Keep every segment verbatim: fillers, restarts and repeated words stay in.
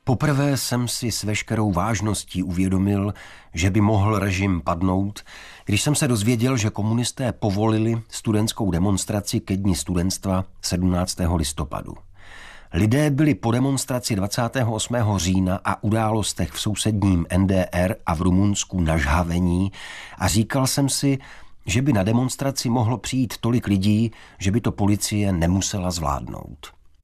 Poprvé jsem si s veškerou vážností uvědomil, že by mohl režim padnout, když jsem se dozvěděl, že komunisté povolili studentskou demonstraci ke dni studentstva sedmnáctého listopadu. Lidé byli po demonstraci dvacátého osmého října a událostech v sousedním N D R a v Rumunsku nažhavení a říkal jsem si, že by na demonstraci mohlo přijít tolik lidí, že by to policie nemusela zvládnout.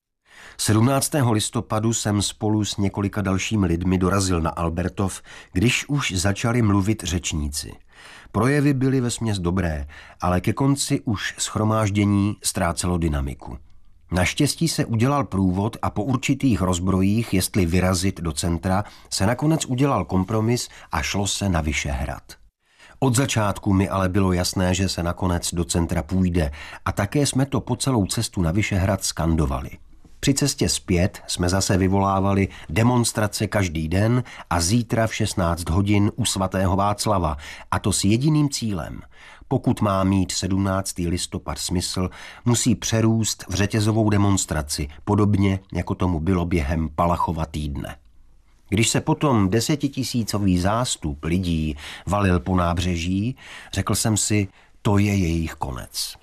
sedmnáctého listopadu jsem spolu s několika dalšími lidmi dorazil na Albertov, když už začali mluvit řečníci. Projevy byly vesměs dobré, ale ke konci už shromáždění ztrácelo dynamiku. Naštěstí se udělal průvod a po určitých rozbrojích, jestli vyrazit do centra, se nakonec udělal kompromis a šlo se na Vyšehrad. Od začátku mi ale bylo jasné, že se nakonec do centra půjde a také jsme to po celou cestu na Vyšehrad skandovali. Při cestě zpět jsme zase vyvolávali demonstrace každý den a zítra v šestnáct hodin u svatého Václava, a to s jediným cílem. Pokud má mít sedmnáctý listopad smysl, musí přerůst v řetězovou demonstraci, podobně jako tomu bylo během Palachova týdne. Když se potom desetitisícový zástup lidí valil po nábřeží, řekl jsem si, to je jejich konec.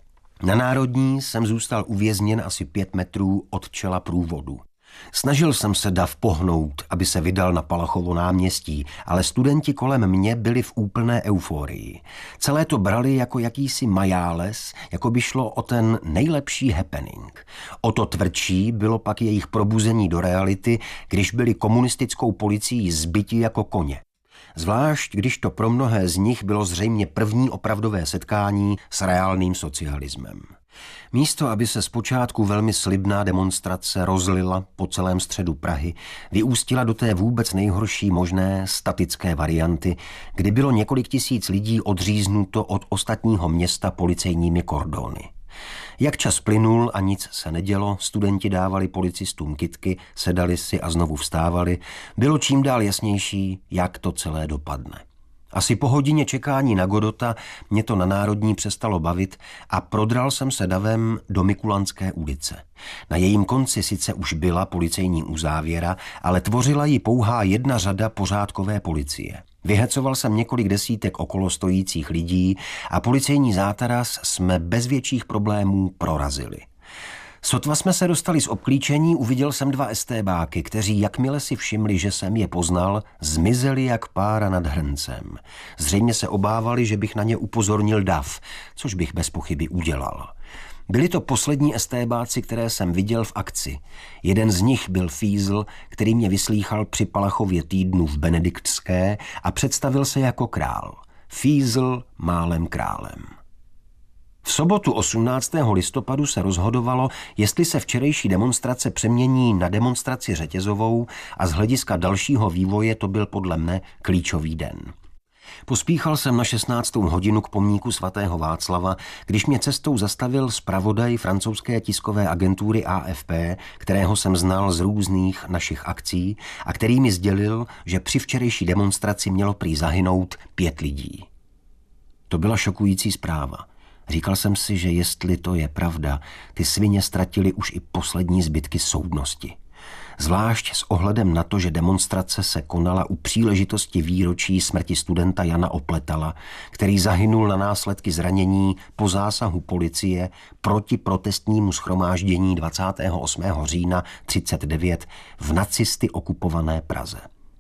Na Národní jsem zůstal uvězněn asi pět metrů od čela průvodu. Snažil jsem se dav pohnout, aby se vydal na Palachovo náměstí, ale studenti kolem mě byli v úplné euforii. Celé to brali jako jakýsi majáles, jako by šlo o ten nejlepší happening. O to tvrdší bylo pak jejich probuzení do reality, když byli komunistickou policií zbyti jako koně. Zvlášť, když to pro mnohé z nich bylo zřejmě první opravdové setkání s reálným socialismem. Místo, aby se zpočátku velmi slibná demonstrace rozlila po celém středu Prahy, vyústila do té vůbec nejhorší možné statické varianty, kdy bylo několik tisíc lidí odříznuto od ostatního města policejními kordony. Jak čas plynul a nic se nedělo, studenti dávali policistům kytky, sedali si a znovu vstávali, bylo čím dál jasnější, jak to celé dopadne. Asi po hodině čekání na Godota mě to na Národní přestalo bavit a prodral jsem se davem do Mikulanské ulice. Na jejím konci sice už byla policejní uzávěra, ale tvořila ji pouhá jedna řada pořádkové policie. Vyhecoval jsem několik desítek okolo stojících lidí a policejní zátaras jsme bez větších problémů prorazili. Sotva jsme se dostali z obklíčení, uviděl jsem dva estébáky, kteří, jakmile si všimli, že jsem je poznal, zmizeli jak pára nad hrncem. Zřejmě se obávali, že bych na ně upozornil dav, což bych bez pochyby udělal. Byli to poslední estébáci, které jsem viděl v akci. Jeden z nich byl Fízl, který mě vyslýchal při Palachově týdnu v Benediktské a představil se jako král. Fízl málem králem. V sobotu osmnáctého listopadu se rozhodovalo, jestli se včerejší demonstrace přemění na demonstraci řetězovou a z hlediska dalšího vývoje to byl podle mne klíčový den. Pospíchal jsem na šestnáctou hodinu k pomníku svatého Václava, když mě cestou zastavil zpravodaj francouzské tiskové agentury A F P, kterého jsem znal z různých našich akcí a který mi sdělil, že při včerejší demonstraci mělo prý zahynout pět lidí. To byla šokující zpráva. Říkal jsem si, že jestli to je pravda, ty svině ztratili už i poslední zbytky soudnosti. Zvlášť s ohledem na to, že demonstrace se konala u příležitosti výročí smrti studenta Jana Opletala, který zahynul na následky zranění po zásahu policie proti protestnímu shromáždění dvacátého osmého října třicet devět v nacisty okupované Praze.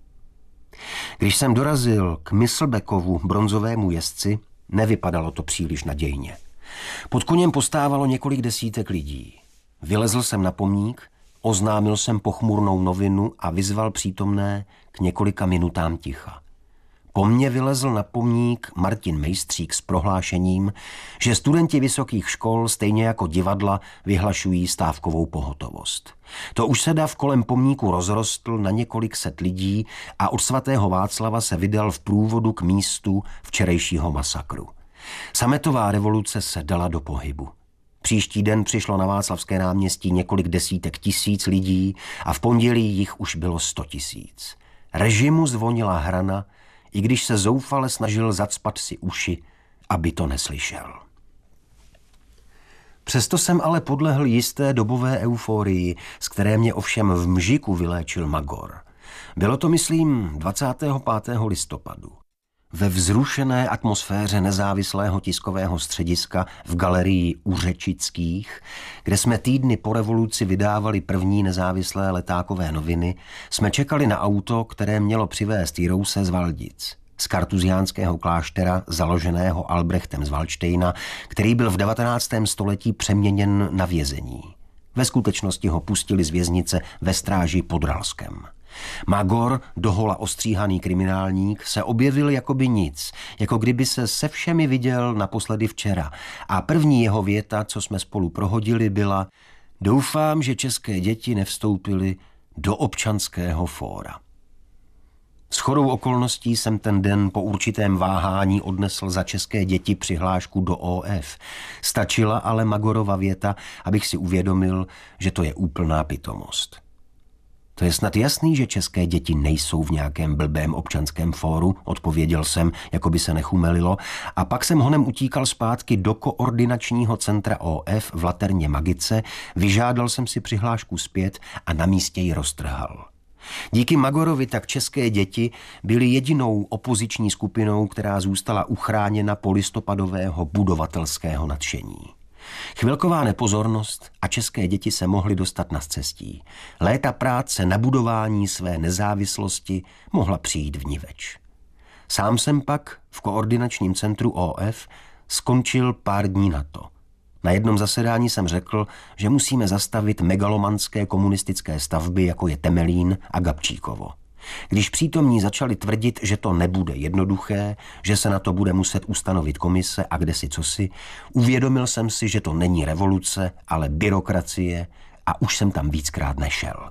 Když jsem dorazil k Myslbekovu bronzovému jezdci, nevypadalo to příliš nadějně. Pod koněm postávalo několik desítek lidí. Vylezl jsem na pomník, oznámil jsem pochmurnou novinu a vyzval přítomné k několika minutám ticha. Po mně vylezl na pomník Martin Mejstřík s prohlášením, že studenti vysokých škol stejně jako divadla vyhlašují stávkovou pohotovost. To už se dav kolem pomníku rozrostl na několik set lidí a od svatého Václava se vydal v průvodu k místu včerejšího masakru. Sametová revoluce se dala do pohybu. Příští den přišlo na Václavské náměstí několik desítek tisíc lidí a v pondělí jich už bylo sto tisíc. Režimu zvonila hrana, i když se zoufale snažil zacpat si uši, aby to neslyšel. Přesto jsem ale podlehl jisté dobové euforii, z které mě ovšem v mžiku vyléčil Magor. Bylo to, myslím, dvacátého pátého listopadu. Ve vzrušené atmosféře nezávislého tiskového střediska v galerii U Řečických, kde jsme týdny po revoluci vydávali první nezávislé letákové noviny, jsme čekali na auto, které mělo přivést Jirouse z Valdic, z kartuziánského kláštera založeného Albrechtem z Valdštejna, který byl v devatenáctém století přeměněn na vězení. Ve skutečnosti ho pustili z věznice ve Stráži pod Ralskem. Magor, dohola ostříhaný kriminálník, se objevil jakoby nic, jako kdyby se se všemi viděl naposledy včera. A první jeho věta, co jsme spolu prohodili, byla: doufám, že české děti nevstoupily do občanského fóra. Shodou okolností jsem ten den po určitém váhání odnesl za české děti přihlášku do O F. Stačila ale Magorova věta, abych si uvědomil, že to je úplná pitomost. To je snad jasný, že české děti nejsou v nějakém blbém občanském fóru, odpověděl jsem, jako by se nechumelilo, a pak jsem honem utíkal zpátky do koordinačního centra O F v Laterně Magice, vyžádal jsem si přihlášku zpět a na místě ji roztrhal. Díky Magorovi tak české děti byly jedinou opoziční skupinou, která zůstala uchráněna polistopadového budovatelského nadšení. Chvilková nepozornost a české děti se mohly dostat na scestí. Léta práce na budování své nezávislosti mohla přijít vniveč. Sám jsem pak v koordinačním centru O F skončil pár dní na to. Na jednom zasedání jsem řekl, že musíme zastavit megalomanské komunistické stavby, jako je Temelín a Gabčíkovo. Když přítomní začali tvrdit, že to nebude jednoduché, že se na to bude muset ustanovit komise a kdesi cosi, uvědomil jsem si, že to není revoluce, ale byrokracie, a už jsem tam víckrát nešel.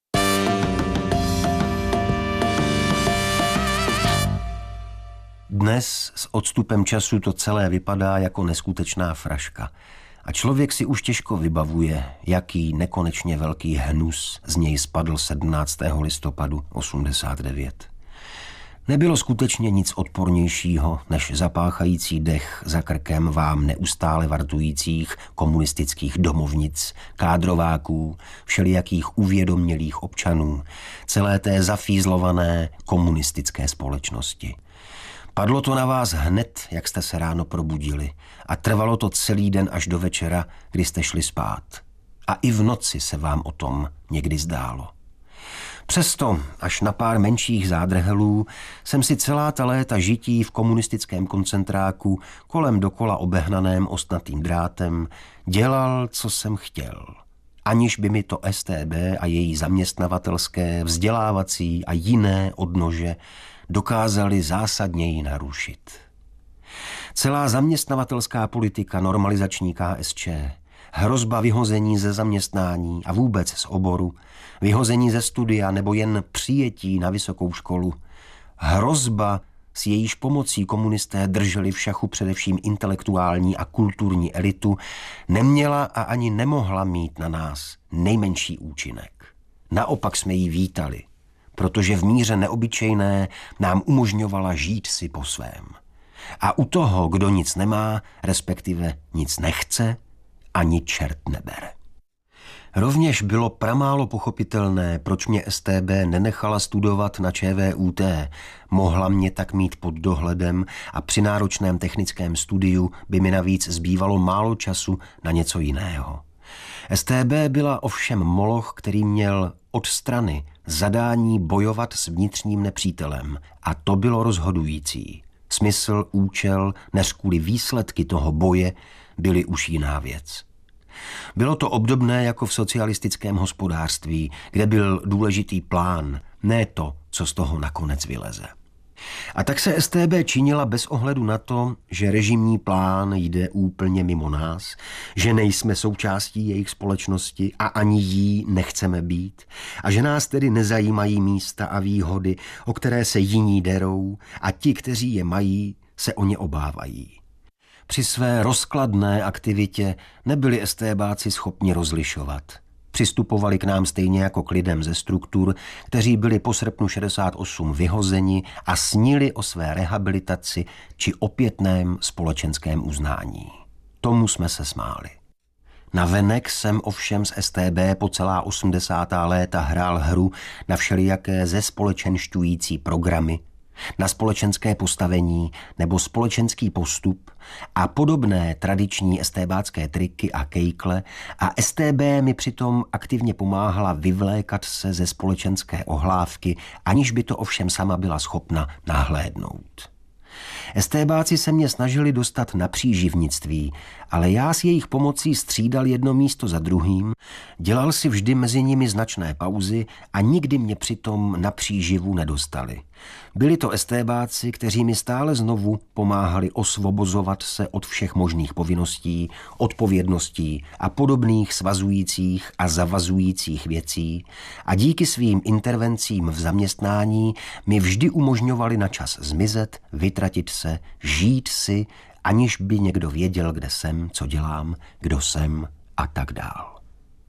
Dnes s odstupem času to celé vypadá jako neskutečná fraška. A člověk si už těžko vybavuje, jaký nekonečně velký hnus z něj spadl sedmnáctého listopadu osmdesát devět. Nebylo skutečně nic odpornějšího, než zapáchající dech za krkem vám neustále vartujících komunistických domovnic, kádrováků, všelijakých uvědomělých občanů, celé té zafízlované komunistické společnosti. Padlo to na vás hned, jak jste se ráno probudili, a trvalo to celý den až do večera, kdy jste šli spát. A i v noci se vám o tom někdy zdálo. Přesto, až na pár menších zádrhelů, jsem si celá ta léta žití v komunistickém koncentráku kolem dokola obehnaném ostnatým drátem dělal, co jsem chtěl. Aniž by mi to S T B a její zaměstnavatelské, vzdělávací a jiné odnože dokázali zásadněji narušit. Celá zaměstnavatelská politika normalizační K S Č, hrozba vyhození ze zaměstnání a vůbec z oboru, vyhození ze studia nebo jen přijetí na vysokou školu, hrozba, s jejíž pomocí komunisté drželi v šachu především intelektuální a kulturní elitu, neměla a ani nemohla mít na nás nejmenší účinek. Naopak jsme ji vítali, protože v míře neobyčejné nám umožňovala žít si po svém. A u toho, kdo nic nemá, respektive nic nechce, ani čert nebere. Rovněž bylo pramálo pochopitelné, proč mě S T B nenechala studovat na Č V U T. Mohla mě tak mít pod dohledem a při náročném technickém studiu by mi navíc zbývalo málo času na něco jiného. S T B byla ovšem moloch, který měl od strany zadání bojovat s vnitřním nepřítelem, a to bylo rozhodující. Smysl, účel, než kvůli výsledky toho boje byly už jiná věc. Bylo to obdobné jako v socialistickém hospodářství, kde byl důležitý plán, ne to, co z toho nakonec vyleze. A tak se S T B činila bez ohledu na to, že režimní plán jde úplně mimo nás, že nejsme součástí jejich společnosti a ani jí nechceme být, a že nás tedy nezajímají místa a výhody, o které se jiní derou, a ti, kteří je mají, se o ně obávají. Při své rozkladné aktivitě nebyli estébáci schopni rozlišovat. Přistupovali k nám stejně jako k lidem ze struktur, kteří byli po srpnu šedesát osm vyhozeni a snili o své rehabilitaci či opětném společenském uznání. Tomu jsme se smáli. Navenek jsem ovšem z S T B po celá osmdesátá léta hrál hru na všelijaké zespolečenšťující programy, na společenské postavení nebo společenský postup a podobné tradiční estébácké triky a kejkle a S T B mi přitom aktivně pomáhala vyvlékat se ze společenské ohlávky, aniž by to ovšem sama byla schopna nahlédnout. Estébáci se mě snažili dostat na příživnictví, ale já s jejich pomocí střídal jedno místo za druhým, dělal si vždy mezi nimi značné pauzy a nikdy mě přitom na příživu nedostali. Byli to estébáci, kteří mi stále znovu pomáhali osvobozovat se od všech možných povinností, odpovědností a podobných svazujících a zavazujících věcí a díky svým intervencím v zaměstnání mi vždy umožňovali na čas zmizet, vytratit se, žít si, aniž by někdo věděl, kde jsem, co dělám, kdo jsem a tak dál.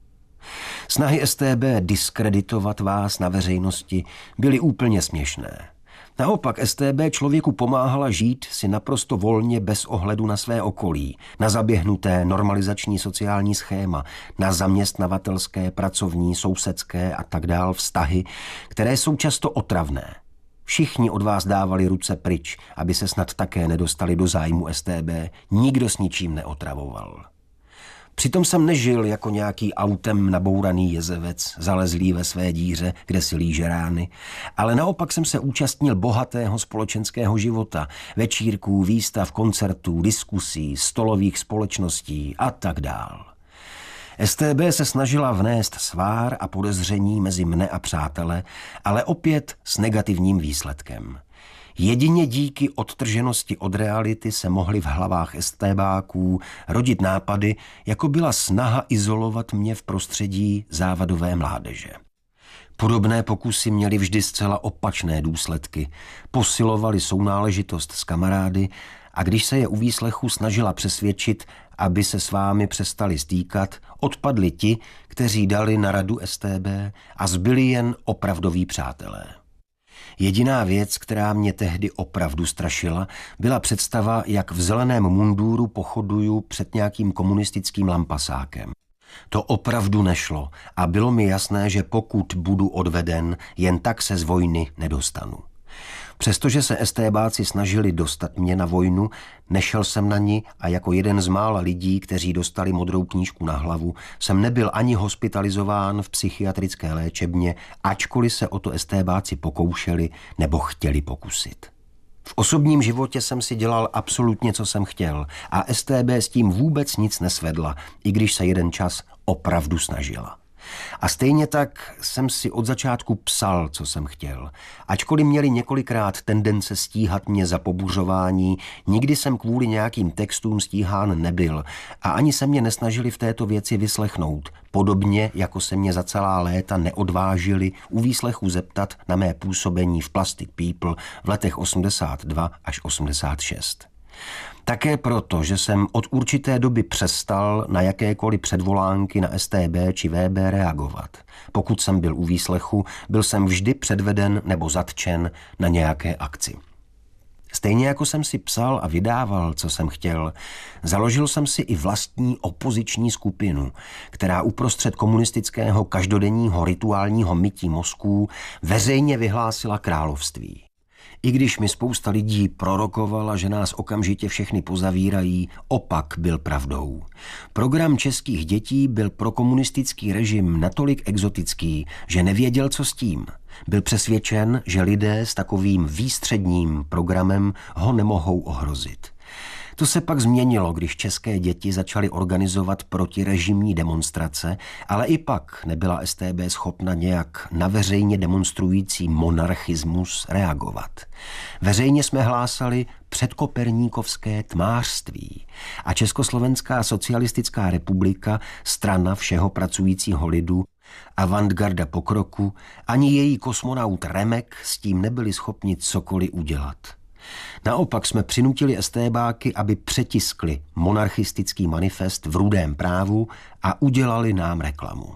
Snahy S T B diskreditovat vás na veřejnosti byly úplně směšné. Naopak S T B člověku pomáhala žít si naprosto volně bez ohledu na své okolí, na zaběhnuté normalizační sociální schéma, na zaměstnavatelské, pracovní, sousedské a tak dál vztahy, které jsou často otravné. Všichni od vás dávali ruce pryč, aby se snad také nedostali do zájmu S T B. Nikdo s ničím neotravoval. Přitom jsem nežil jako nějaký autem nabouraný jezevec, zalezlý ve své díře, kde si líže rány, ale naopak jsem se účastnil bohatého společenského života, večírků, výstav, koncertů, diskusí, stolových společností a tak dál. S T B se snažila vnést svár a podezření mezi mne a přátele, ale opět s negativním výsledkem. Jedině díky odtrženosti od reality se mohly v hlavách estébáků rodit nápady, jako byla snaha izolovat mě v prostředí závadové mládeže. Podobné pokusy měly vždy zcela opačné důsledky. Posilovali sounáležitost s kamarády a když se je u výslechu snažila přesvědčit, aby se s vámi přestali stýkat, odpadli ti, kteří dali na radu S T B a zbyli jen opravdoví přátelé. Jediná věc, která mě tehdy opravdu strašila, byla představa, jak v zeleném mundúru pochoduju před nějakým komunistickým lampasákem. To opravdu nešlo a bylo mi jasné, že pokud budu odveden, jen tak se z vojny nedostanu. Přestože se estébáci snažili dostat mě na vojnu, nešel jsem na ni a jako jeden z mála lidí, kteří dostali modrou knížku na hlavu, jsem nebyl ani hospitalizován v psychiatrické léčebně, ačkoliv se o to estébáci pokoušeli nebo chtěli pokusit. V osobním životě jsem si dělal absolutně, co jsem chtěl a S T B s tím vůbec nic nesvedla, i když se jeden čas opravdu snažila. A stejně tak jsem si od začátku psal, co jsem chtěl. Ačkoliv měli několikrát tendence stíhat mě za pobuřování, nikdy jsem kvůli nějakým textům stíhán nebyl a ani se mě nesnažili v této věci vyslechnout, podobně jako se mě za celá léta neodvážili u výslechu zeptat na mé působení v Plastic People v letech osmdesát dva až osmdesát šest. Také proto, že jsem od určité doby přestal na jakékoliv předvolánky na S T B či V B reagovat. Pokud jsem byl u výslechu, byl jsem vždy předveden nebo zatčen na nějaké akci. Stejně jako jsem si psal a vydával, co jsem chtěl, založil jsem si i vlastní opoziční skupinu, která uprostřed komunistického každodenního rituálního mytí mozků veřejně vyhlásila království. I když mi spousta lidí prorokovala, že nás okamžitě všechny pozavírají, opak byl pravdou. Program českých dětí byl pro komunistický režim natolik exotický, že nevěděl, co s tím. Byl přesvědčen, že lidé s takovým výstředním programem ho nemohou ohrozit. To se pak změnilo, když české děti začaly organizovat protirežimní demonstrace, ale i pak nebyla S T B schopna nějak na veřejně demonstrující monarchismus reagovat. Veřejně jsme hlásali předkoperníkovské tmářství a Československá socialistická republika, strana všeho pracujícího lidu, avantgarda pokroku, ani její kosmonaut Remek s tím nebyli schopni cokoliv udělat. Naopak jsme přinutili estébáky, aby přetiskli monarchistický manifest v Rudém právu a udělali nám reklamu.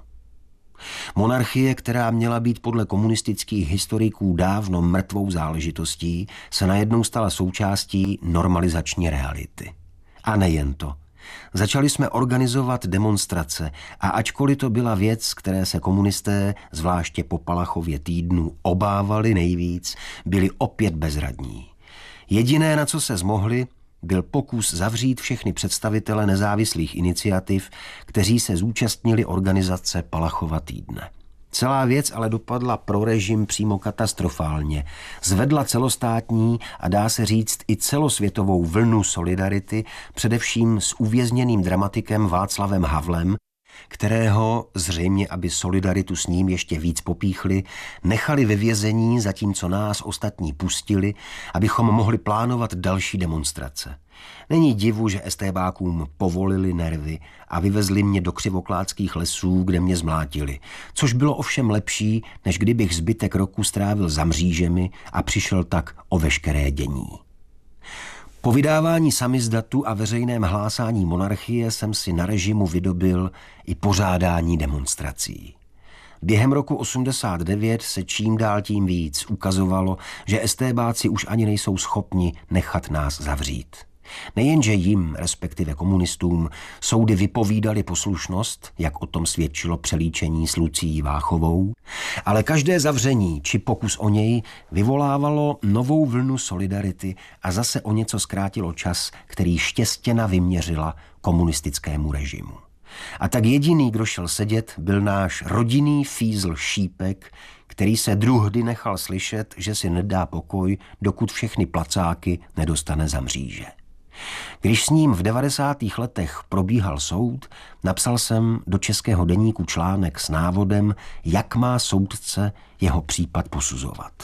Monarchie, která měla být podle komunistických historiků dávno mrtvou záležitostí, se najednou stala součástí normalizační reality. A nejen to. Začali jsme organizovat demonstrace a ačkoliv to byla věc, které se komunisté, zvláště po Palachově týdnu, obávali nejvíc, byli opět bezradní. Jediné, na co se zmohli, byl pokus zavřít všechny představitele nezávislých iniciativ, kteří se zúčastnili organizace Palachova týdne. Celá věc ale dopadla pro režim přímo katastrofálně. Zvedla celostátní a dá se říct i celosvětovou vlnu solidarity, především s uvězněným dramatikem Václavem Havlem, kterého, zřejmě aby solidaritu s ním ještě víc popíchli, nechali ve vězení, zatímco nás ostatní pustili, abychom mohli plánovat další demonstrace. Není divu, že estébákům povolili nervy a vyvezli mě do křivoklátských lesů, kde mě zmlátili, což bylo ovšem lepší, než kdybych zbytek roku strávil za mřížemi a přišel tak o veškeré dění. Po vydávání samizdatu a veřejném hlásání monarchie jsem si na režimu vydobil i pořádání demonstrací. Během roku osmdesát devět se čím dál tím víc ukazovalo, že estébáci už ani nejsou schopni nechat nás zavřít. Nejenže jim, respektive komunistům, soudy vypovídali poslušnost, jak o tom svědčilo přelíčení s Lucií Váchovou, ale každé zavření či pokus o něj vyvolávalo novou vlnu solidarity a zase o něco zkrátilo čas, který Štěstěna vyměřila komunistickému režimu. A tak jediný, kdo šel sedět, byl náš rodinný fízl Šípek, který se druhdy nechal slyšet, že si nedá pokoj, dokud všechny placáky nedostane za mříže. Když s ním v devadesátých letech probíhal soud, napsal jsem do Českého deníku článek s návodem, jak má soudce jeho případ posuzovat.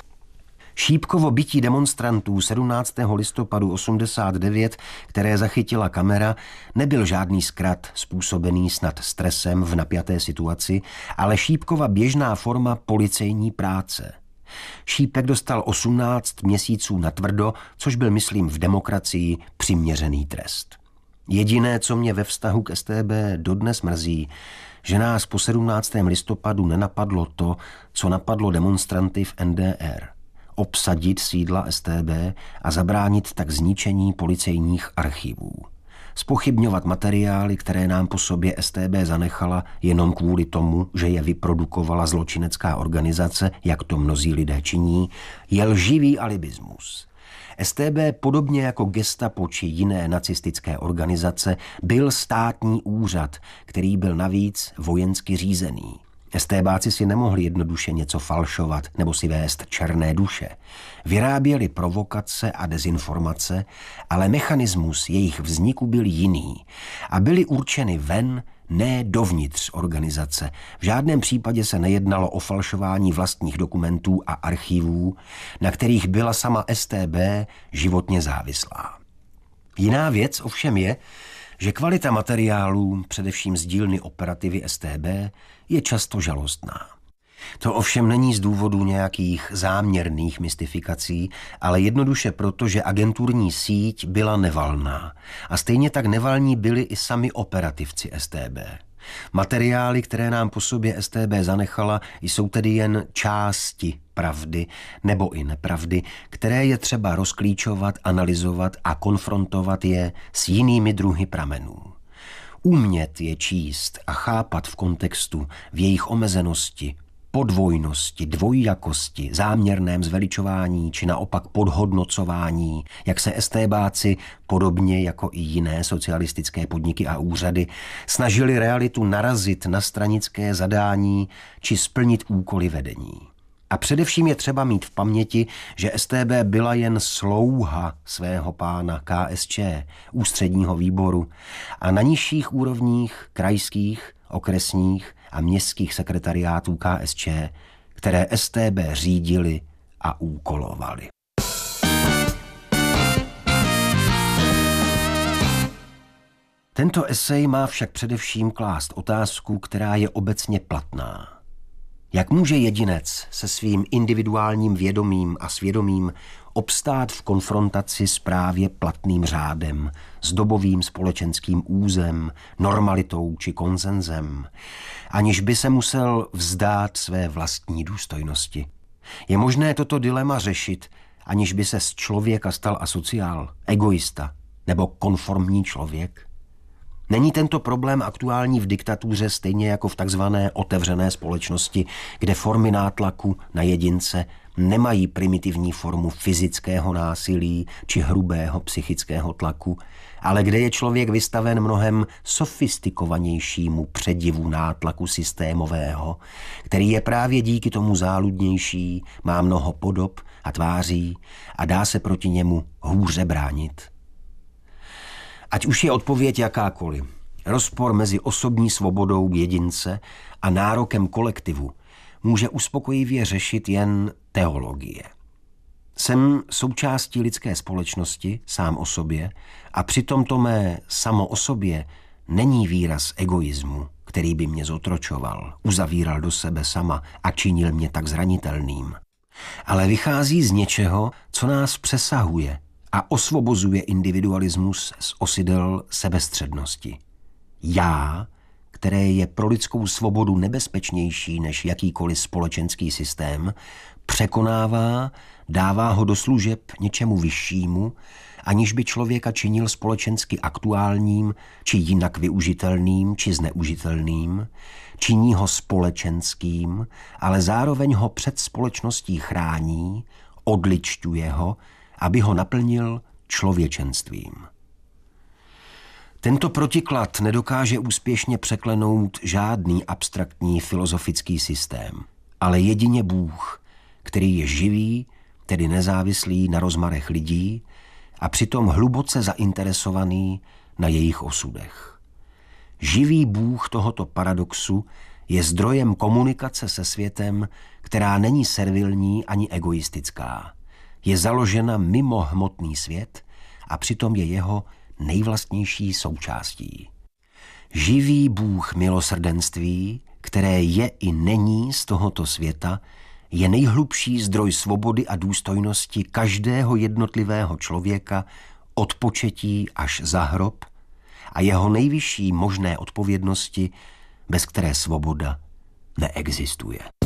Šípkovo bití demonstrantů sedmnáctého listopadu osmdesát devět, které zachytila kamera, nebyl žádný zkrat způsobený snad stresem v napjaté situaci, ale Šípkova běžná forma policejní práce. Šípek dostal osmnáct měsíců natvrdo, což byl, myslím, v demokracii přiměřený trest. Jediné, co mě ve vztahu k S T B dodnes mrzí, že nás po sedmnáctého listopadu nenapadlo to, co napadlo demonstranty v N D R. Obsadit sídla S T B a zabránit tak zničení policejních archivů. Zpochybňovat materiály, které nám po sobě S T B zanechala jenom kvůli tomu, že je vyprodukovala zločinecká organizace, jak to mnozí lidé činí, je lživý alibismus. S T B, podobně jako Gestapo či jiné nacistické organizace, byl státní úřad, který byl navíc vojensky řízený. Estébáci si nemohli jednoduše něco falšovat nebo si vést černé duše. Vyráběli provokace a dezinformace, ale mechanismus jejich vzniku byl jiný a byly určeny ven, ne dovnitř organizace. V žádném případě se nejednalo o falšování vlastních dokumentů a archivů, na kterých byla sama S T B životně závislá. Jiná věc ovšem je, že kvalita materiálů, především z dílny operativy S T B, je často žalostná. To ovšem není z důvodu nějakých záměrných mystifikací, ale jednoduše proto, že agenturní síť byla nevalná. A stejně tak nevalní byli i sami operativci S T B. Materiály, které nám po sobě S T B zanechala, jsou tedy jen části pravdy nebo i nepravdy, které je třeba rozklíčovat, analyzovat a konfrontovat je s jinými druhy pramenů. Umět je číst a chápat v kontextu, v jejich omezenosti, podvojnosti, dvojjakosti, záměrném zveličování či naopak podhodnocování, jak se estébáci, podobně jako i jiné socialistické podniky a úřady, snažili realitu narazit na stranické zadání či splnit úkoly vedení. A především je třeba mít v paměti, že S T B byla jen slouha svého pána K S Č, ústředního výboru, a na nižších úrovních krajských, okresních a městských sekretariátů K S Č, které S T B řídili a úkolovali. Tento esej má však především klást otázku, která je obecně platná. Jak může jedinec se svým individuálním vědomím a svědomím obstát v konfrontaci s právě platným řádem, s dobovým společenským územ, normalitou či konsenzem, aniž by se musel vzdát své vlastní důstojnosti? Je možné toto dilema řešit, aniž by se z člověka stal asociál, egoista nebo konformní člověk? Není tento problém aktuální v diktatuře stejně jako v takzvané otevřené společnosti, kde formy nátlaku na jedince nemají primitivní formu fyzického násilí či hrubého psychického tlaku, ale kde je člověk vystaven mnohem sofistikovanějšímu předivu nátlaku systémového, který je právě díky tomu záludnější, má mnoho podob a tváří a dá se proti němu hůře bránit. Ať už je odpověď jakákoliv, rozpor mezi osobní svobodou jedince a nárokem kolektivu může uspokojivě řešit jen teologie. Jsem součástí lidské společnosti sám o sobě a přitom to mé samo o sobě není výraz egoismu, který by mě zotročoval, uzavíral do sebe sama a činil mě tak zranitelným. Ale vychází z něčeho, co nás přesahuje a osvobozuje individualismus z osidel sebestřednosti. Já, které je pro lidskou svobodu nebezpečnější než jakýkoliv společenský systém, překonává, dává ho do služeb něčemu vyššímu, aniž by člověka činil společensky aktuálním, či jinak využitelným, či zneužitelným, činí ho společenským, ale zároveň ho před společností chrání, odličťuje ho, aby ho naplnil člověčenstvím. Tento protiklad nedokáže úspěšně překlenout žádný abstraktní filozofický systém, ale jedině Bůh, který je živý, tedy nezávislý na rozmarech lidí a přitom hluboce zainteresovaný na jejich osudech. Živý Bůh tohoto paradoxu je zdrojem komunikace se světem, která není servilní ani egoistická. Je založena mimo hmotný svět a přitom je jeho nejvlastnější součástí. Živý Bůh milosrdenství, které je i není z tohoto světa, je nejhlubší zdroj svobody a důstojnosti každého jednotlivého člověka od početí až za hrob a jeho nejvyšší možné odpovědnosti, bez které svoboda neexistuje.